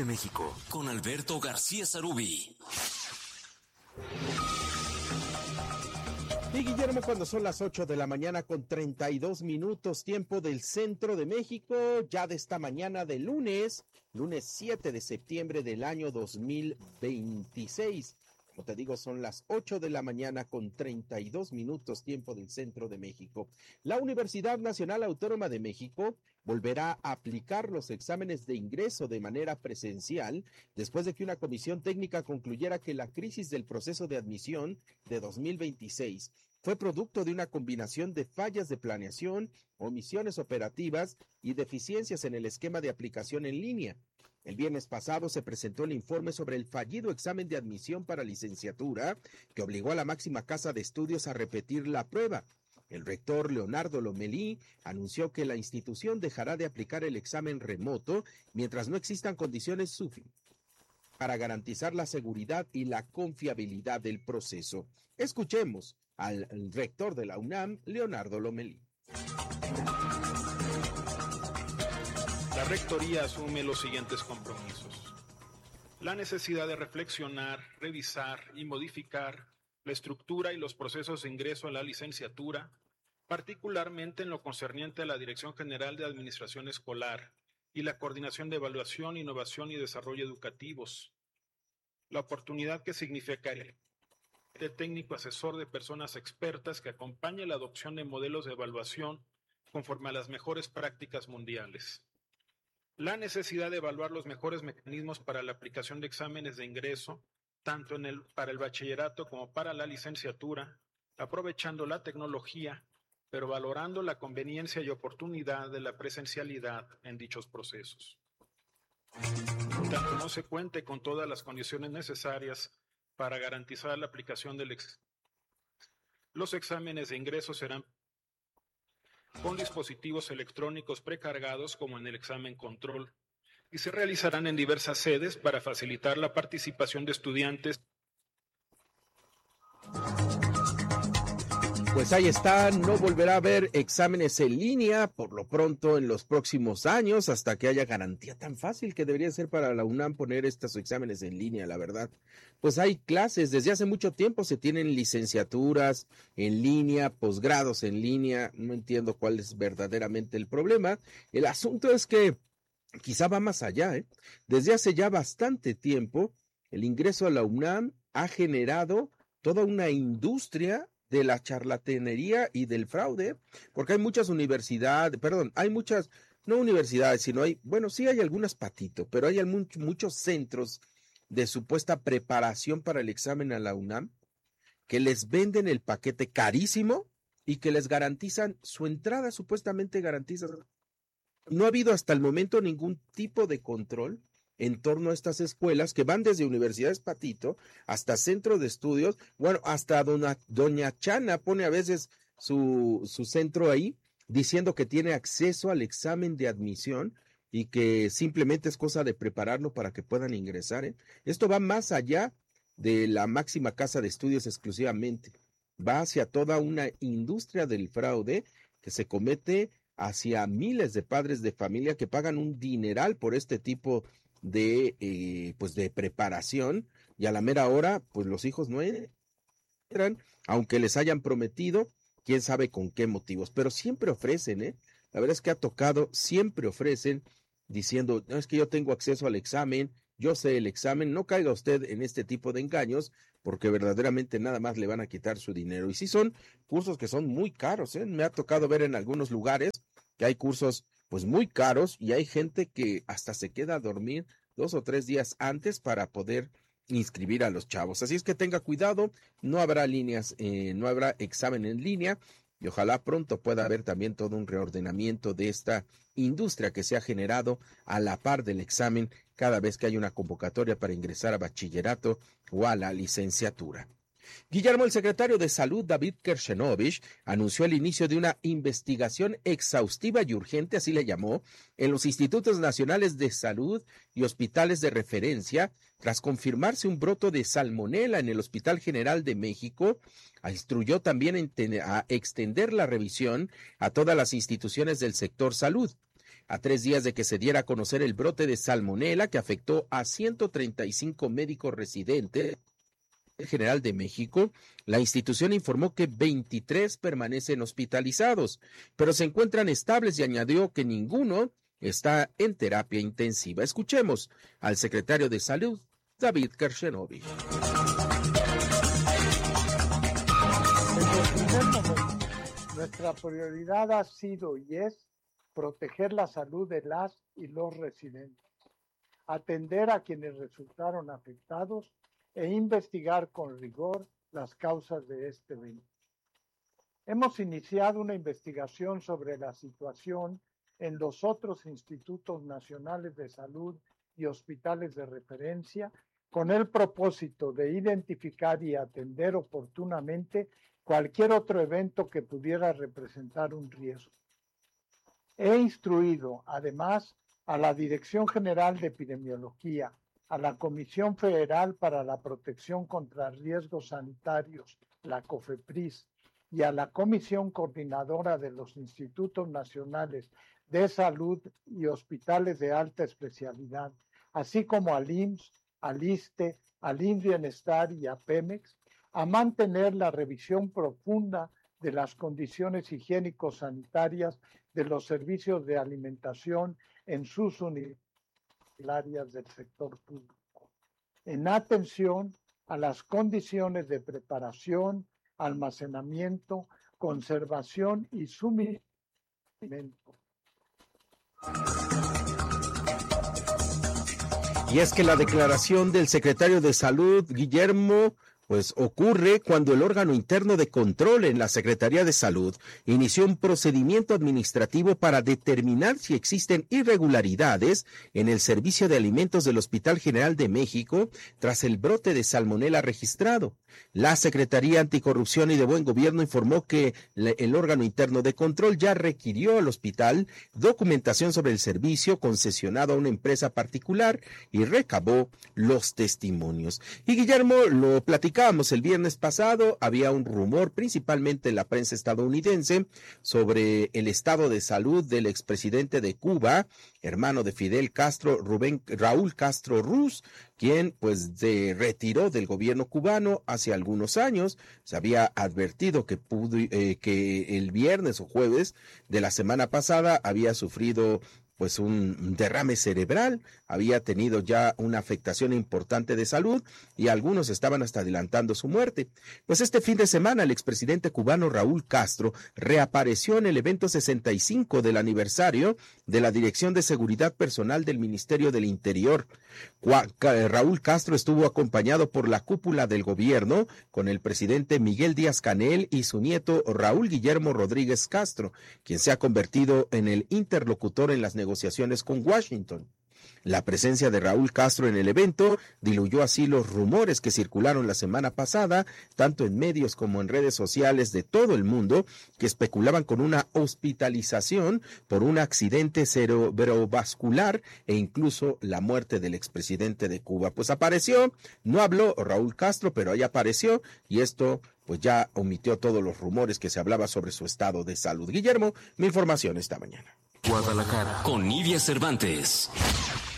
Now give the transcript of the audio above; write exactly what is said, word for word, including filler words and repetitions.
de México, con Alberto García Sarubí. Y Guillermo, cuando son las ocho de la mañana con treinta y dos minutos, tiempo del centro de México, ya de esta mañana de lunes, lunes siete de septiembre del año dos mil veintiséis. Como te digo, son las ocho de la mañana con treinta y dos minutos, tiempo del centro de México. La Universidad Nacional Autónoma de México volverá a aplicar los exámenes de ingreso de manera presencial después de que una comisión técnica concluyera que la crisis del proceso de admisión de dos mil veintiséis fue producto de una combinación de fallas de planeación, omisiones operativas y deficiencias en el esquema de aplicación en línea. El viernes pasado se presentó el informe sobre el fallido examen de admisión para licenciatura que obligó a la máxima casa de estudios a repetir la prueba. El rector Leonardo Lomelí anunció que la institución dejará de aplicar el examen remoto mientras no existan condiciones suficientes para garantizar la seguridad y la confiabilidad del proceso. Escuchemos al rector de la UNAM, Leonardo Lomelí. La Rectoría asume los siguientes compromisos. La necesidad de reflexionar, revisar y modificar la estructura y los procesos de ingreso a la licenciatura, particularmente en lo concerniente a la Dirección General de Administración Escolar y la Coordinación de Evaluación, Innovación y Desarrollo Educativos. La oportunidad que significa el técnico asesor de personas expertas que acompañe la adopción de modelos de evaluación conforme a las mejores prácticas mundiales. La necesidad de evaluar los mejores mecanismos para la aplicación de exámenes de ingreso, tanto en el, para el bachillerato como para la licenciatura, aprovechando la tecnología, pero valorando la conveniencia y oportunidad de la presencialidad en dichos procesos. Tanto no se cuente con todas las condiciones necesarias para garantizar la aplicación del examen. Los exámenes de ingreso serán con dispositivos electrónicos precargados como en el examen control y se realizarán en diversas sedes para facilitar la participación de estudiantes. Pues ahí está, no volverá a haber exámenes en línea por lo pronto en los próximos años hasta que haya garantía. Tan fácil que debería ser para la UNAM poner estos exámenes en línea, la verdad. Pues hay clases, desde hace mucho tiempo se tienen licenciaturas en línea, posgrados en línea, no entiendo cuál es verdaderamente el problema. El asunto es que quizá va más allá, ¿eh? Desde hace ya bastante tiempo, el ingreso a la UNAM ha generado toda una industria de la charlatanería y del fraude, porque hay muchas universidades, perdón, hay muchas, no universidades, sino hay, bueno, sí hay algunas patito, pero hay much, muchos centros de supuesta preparación para el examen a la UNAM que les venden el paquete carísimo y que les garantizan su entrada, supuestamente garantiza. No ha habido hasta el momento ningún tipo de control en torno a estas escuelas que van desde universidades patito hasta centros de estudios, bueno, hasta dona, doña Chana pone a veces su, su centro ahí diciendo que tiene acceso al examen de admisión y que simplemente es cosa de prepararlo para que puedan ingresar, ¿eh? Esto va más allá de la máxima casa de estudios exclusivamente, va hacia toda una industria del fraude que se comete hacia miles de padres de familia que pagan un dineral por este tipo de eh, pues de preparación y a la mera hora pues los hijos no entran, aunque les hayan prometido, quién sabe con qué motivos, pero siempre ofrecen, ¿eh? La verdad es que ha tocado, siempre ofrecen diciendo, no, es que yo tengo acceso al examen, yo sé el examen, no caiga usted en este tipo de engaños, porque verdaderamente nada más le van a quitar su dinero. Y sí son cursos que son muy caros, ¿eh? Me ha tocado ver en algunos lugares que hay cursos pues muy caros y hay gente que hasta se queda a dormir dos o tres días antes para poder inscribir a los chavos. Así es que tenga cuidado, no habrá líneas, eh, no habrá examen en línea y ojalá pronto pueda haber también todo un reordenamiento de esta industria que se ha generado a la par del examen cada vez que hay una convocatoria para ingresar a bachillerato o a la licenciatura. Guillermo, el secretario de Salud, David Kershenovich, anunció el inicio de una investigación exhaustiva y urgente, así le llamó, en los institutos nacionales de salud y hospitales de referencia, tras confirmarse un brote de salmonela en el Hospital General de México. Instruyó también a extender la revisión a todas las instituciones del sector salud. a tres días de que se diera a conocer el brote de salmonela que afectó a ciento treinta y cinco médicos residentes General de México, la institución informó que veintitrés permanecen hospitalizados, pero se encuentran estables y añadió que ninguno está en terapia intensiva. Escuchemos al secretario de Salud, David Kershenovi. Nuestra prioridad ha sido y es proteger la salud de las y los residentes, atender a quienes resultaron afectados e investigar con rigor las causas de este evento. Hemos iniciado una investigación sobre la situación en los otros institutos nacionales de salud y hospitales de referencia con el propósito de identificar y atender oportunamente cualquier otro evento que pudiera representar un riesgo. He instruido, además, a la Dirección General de Epidemiología, a la Comisión Federal para la Protección contra Riesgos Sanitarios, la COFEPRIS, y a la Comisión Coordinadora de los Institutos Nacionales de Salud y Hospitales de Alta Especialidad, así como al I M S S, al ISSSTE, al I N S Bienestar y a Pemex, a mantener la revisión profunda de las condiciones higiénico-sanitarias de los servicios de alimentación en sus unidades del sector público, en atención a las condiciones de preparación, almacenamiento, conservación y suministro. Y es que la declaración del secretario de Salud, Guillermo, pues ocurre cuando el órgano interno de control en la Secretaría de Salud inició un procedimiento administrativo para determinar si existen irregularidades en el servicio de alimentos del Hospital General de México tras el brote de salmonela registrado. La Secretaría Anticorrupción y de Buen Gobierno informó que el órgano interno de control ya requirió al hospital documentación sobre el servicio concesionado a una empresa particular y recabó los testimonios. Y Guillermo, lo platicábamos el viernes pasado, había un rumor principalmente en la prensa estadounidense sobre el estado de salud del expresidente de Cuba, hermano de Fidel Castro, Rubén Raúl Castro Ruz, quien pues se retiró del gobierno cubano hace algunos años. Se había advertido que, pudo, eh, que el viernes o jueves de la semana pasada había sufrido pues un derrame cerebral, había tenido ya una afectación importante de salud y algunos estaban hasta adelantando su muerte. Pues este fin de semana el expresidente cubano Raúl Castro reapareció en el evento sesenta y cinco del aniversario de la Dirección de Seguridad Personal del Ministerio del Interior. Raúl Castro estuvo acompañado por la cúpula del gobierno con el presidente Miguel Díaz-Canel y su nieto Raúl Guillermo Rodríguez Castro, quien se ha convertido en el interlocutor en las negociaciones negociaciones con Washington. La presencia de Raúl Castro en el evento diluyó así los rumores que circularon la semana pasada, tanto en medios como en redes sociales de todo el mundo, que especulaban con una hospitalización por un accidente cerebrovascular e incluso la muerte del expresidente de Cuba. Pues apareció, no habló Raúl Castro, pero ahí apareció y esto pues ya omitió todos los rumores que se hablaba sobre su estado de salud. Guillermo, mi información esta mañana. Guadalajara, con Nidia Cervantes.